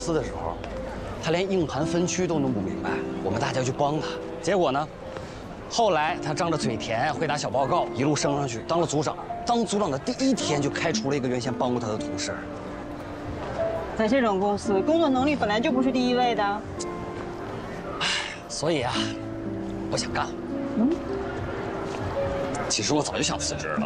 司的时候，他连硬盘分区都弄不明白，我们大家就帮他。结果呢，后来他张着嘴甜，会打小报告，一路升上去，当了组长。当组长的第1天就开除了一个原先帮过他的同事。 在这种公司，工作能力本来就不是第一位的。 所以啊，不想干了。其实我早就想辞职了。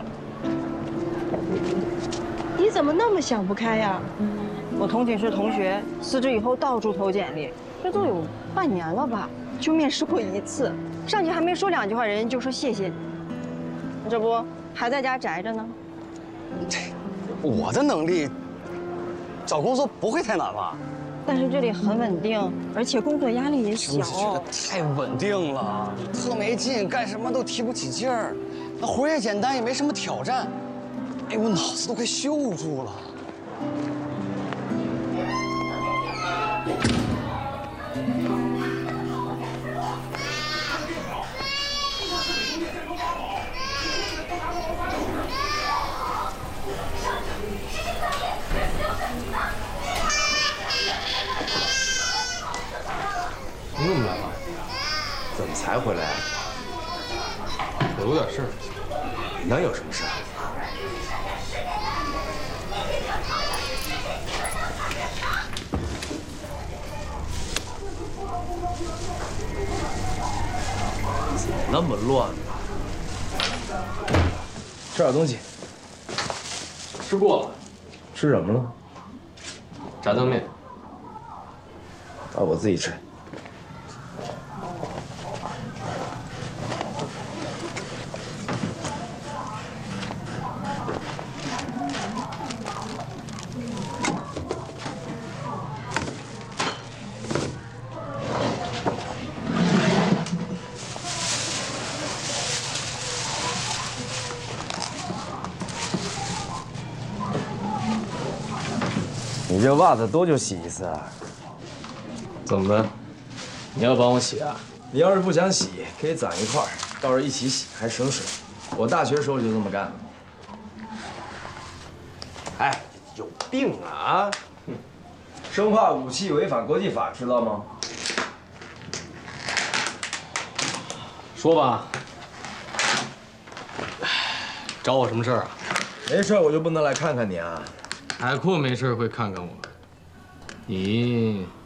你怎么那么想不开呀？我同寝室同学辞职以后到处投简历，这都有半年了吧，就面试过1次，上去还没说2句话，人家就说谢谢你。这不还在家宅着呢？ 我的能力，找工作不会太难吧？ 但是这里很稳定，而且工作压力也小。 就是觉得太稳定了，特没劲，干什么都提不起劲儿。那活也简单，也没什么挑战。哎，我脑子都快锈住了。 你怎么来了？ 怎么才回来啊？ 我有点事儿。 你能有什么事儿？怎么那么乱呢？吃点东西。 吃过了。 吃什么了？ 炸酱面。 啊，我自己吃。你这袜子多久洗一次啊？ 怎么的？你要帮我洗啊？ 你要是不想洗，可以攒一块儿，到时候一起洗，还省水。我大学时候就这么干的。哎，有病啊！生化武器违反国际法，知道吗？ 说吧。找我什么事儿啊？ 没事，我就不能来看看你啊？ 海阔没事会看看我。你